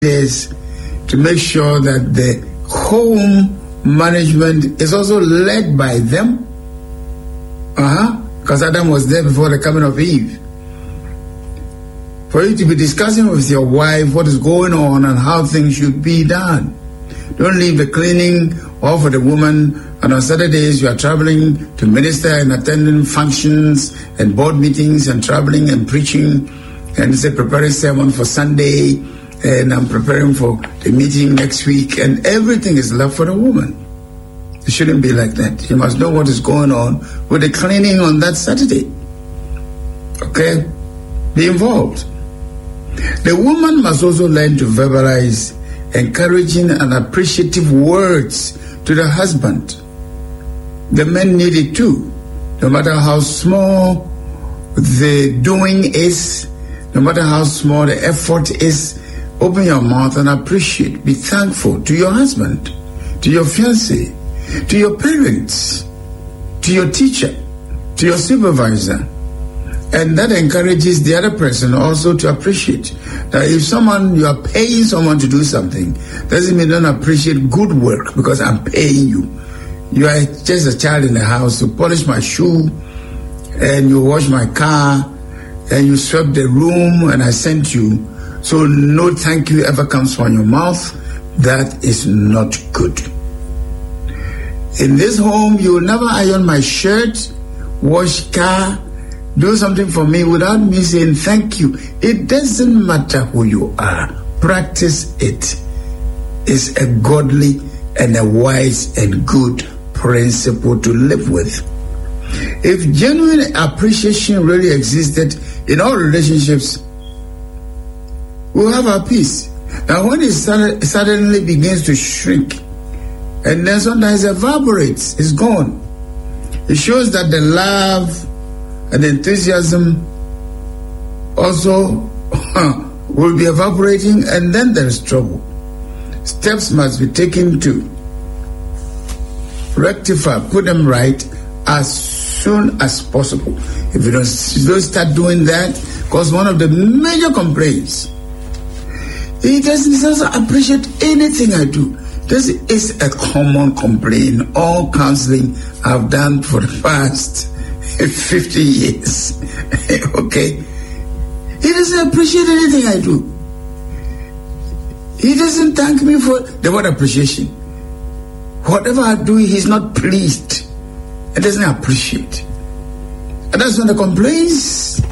is to make sure that the home management is also led by them. Because Adam was there before the coming of Eve. For you to be discussing with your wife what is going on and how things should be done. Don't leave the cleaning all for the woman, and on Saturdays you are traveling to minister and attending functions and board meetings and traveling and preaching and say preparing sermon for Sunday, and I'm preparing for the meeting next week, and everything is left for the woman. It shouldn't be like that. You must know what is going on with the cleaning on that Saturday. Okay? Be involved. The woman must also learn to verbalize encouraging and appreciative words to the husband. The men need it too. No matter how small the doing is, no matter how small the effort is, open your mouth and appreciate. Be thankful to your husband, to your fiancé, to your parents, to your teacher, to your supervisor. And that encourages the other person also to appreciate. Now, if you are paying someone to do something, doesn't mean don't appreciate good work because I'm paying you. You are just a child in the house. You polish my shoe and you wash my car and you swept the room and I sent you. So no thank you ever comes from your mouth. That is not good. In this home, you will never iron my shirt, wash car, do something for me without me saying thank you. It doesn't matter who you are. Practice it. It's a godly and a wise and good principle to live with. If genuine appreciation really existed in all relationships, we'll have our peace. Now, when it suddenly begins to shrink, and then sometimes evaporates, it's gone. It shows that the love and enthusiasm also will be evaporating, and then there is trouble. Steps must be taken to rectify, put them right as soon as possible. If you don't start doing that, because one of the major complaints, he doesn't appreciate anything I do. This is a common complaint. All counseling I've done for the past 50 years. Okay? He doesn't appreciate anything I do. He doesn't thank me for the word appreciation. Whatever I do, he's not pleased. He doesn't appreciate. And that's when the complaints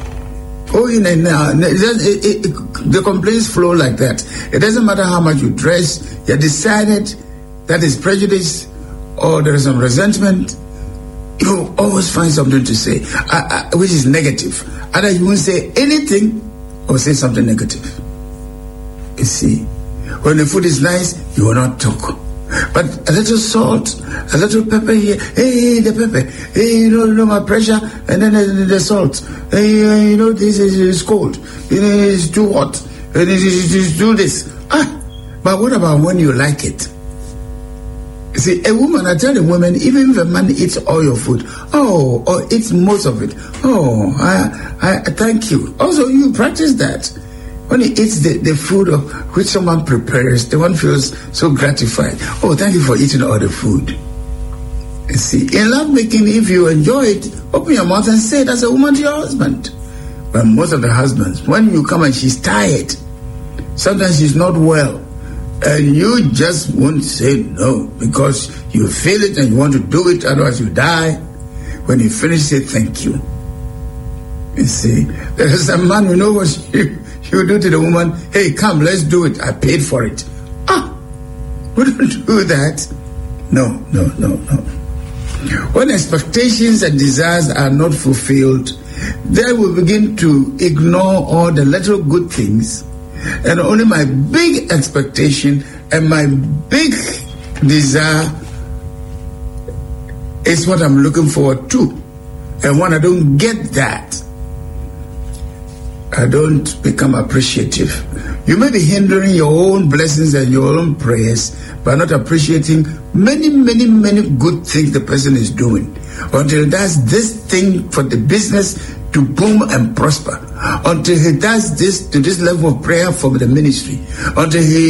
the complaints flow like that. It doesn't matter how much you dress, you're decided that is prejudice or there is some resentment. You always find something to say, which is negative. Either you won't say anything or say something negative. You see, when the food is nice, you will not talk. But a little salt, a little pepper here, hey, the pepper, hey, you know my pressure, and then the salt, hey, this is cold, it's too hot, and it is do this. But what about when you like it? See, a woman, I tell the women, even if a man eats all your food, or eats most of it, I thank you. Also, you practice that. When he eats the food of which someone prepares, the one feels so gratified. Oh, thank you for eating all the food. You see, in lovemaking, if you enjoy it, open your mouth and say it as a woman to your husband. But most of the husbands, when you come and she's tired, sometimes she's not well, and you just won't say no because you feel it and you want to do it, otherwise you die. When you finish, say thank you. You see, there is a man who knows what you do to the woman. Hey, come, let's do it. I paid for it. We don't do that. No. When expectations and desires are not fulfilled, then we begin to ignore all the little good things, and only my big expectation and my big desire is what I'm looking forward to. And when I don't get that, I don't become appreciative. You may be hindering your own blessings and your own prayers by not appreciating many good things the person is doing until he does this thing for the business to boom and prosper, until he does this to this level of prayer for the ministry, until he